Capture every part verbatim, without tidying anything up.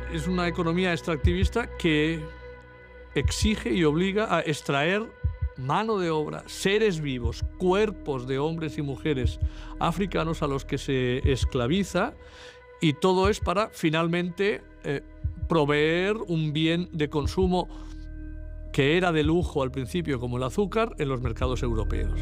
es una economía extractivista que exige y obliga a extraer mano de obra, seres vivos, cuerpos de hombres y mujeres africanos a los que se esclaviza, y todo es para finalmente eh, proveer un bien de consumo que era de lujo al principio, como el azúcar, en los mercados europeos.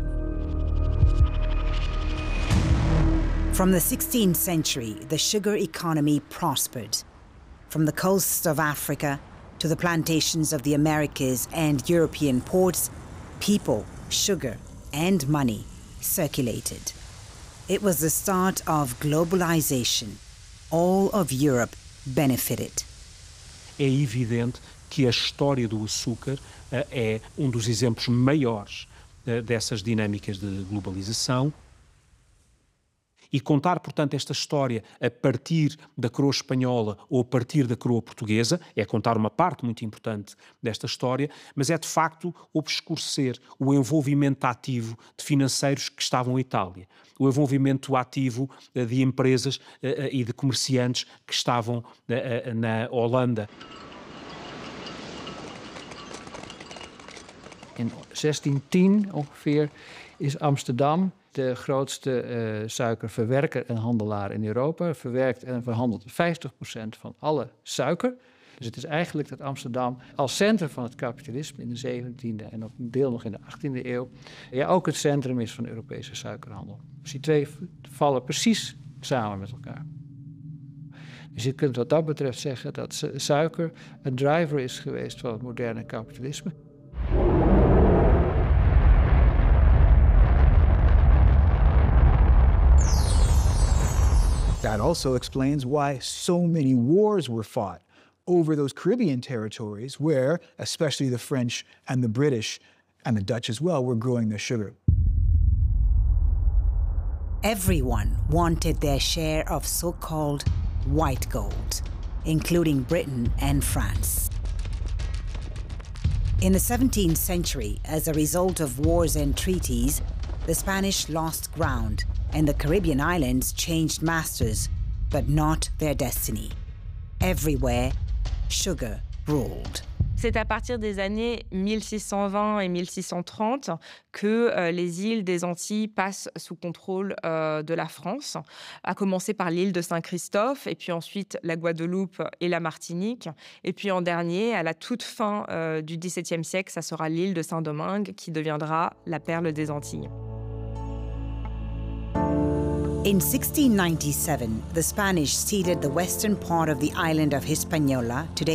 From the sixteenth century, the sugar economy prospered. From the coasts of Africa to the plantations of the Americas and European ports, people, sugar, and money circulated. It was the start of globalization. All of Europe benefited. É evidente que a história do açúcar uh, é um dos exemplos maiores uh, dessas dinâmicas de globalização. E contar, portanto, esta história a partir da coroa espanhola ou a partir da coroa portuguesa é contar uma parte muito importante desta história, mas é de facto obscurecer o envolvimento ativo de financeiros que estavam em Itália, o envolvimento ativo de empresas e de comerciantes que estavam na Holanda. In zestien tien ongeveer is Amsterdam de grootste uh, suikerverwerker en handelaar in Europa. Verwerkt en verhandelt vijftig procent van alle suiker. Dus het is eigenlijk dat Amsterdam als centrum van het kapitalisme in de zeventiende en ook een deel nog in de achttiende eeuw... ja, ook het centrum is van de Europese suikerhandel. Dus die twee vallen precies samen met elkaar. Dus je kunt wat dat betreft zeggen dat suiker een driver is geweest van het moderne kapitalisme. That also explains why so many wars were fought over those Caribbean territories where, especially the French and the British and the Dutch as well, were growing their sugar. Everyone wanted their share of so-called white gold, including Britain and France. In the seventeenth century, as a result of wars and treaties, the Spanish lost ground and the Caribbean islands changed masters, but not their destiny. Everywhere, sugar ruled. C'est à partir des années mille six cent vingt et mille six cent trente que euh, les îles des Antilles passent sous contrôle euh, de la France, à commencer par l'île de Saint-Christophe, et puis ensuite la Guadeloupe et la Martinique. Et puis en dernier, à la toute fin euh, du dix-septième siècle, ça sera l'île de Saint-Domingue qui deviendra la perle des Antilles. In sixteen ninety-seven, the Spanish ceded the western part of the island of Hispaniola, today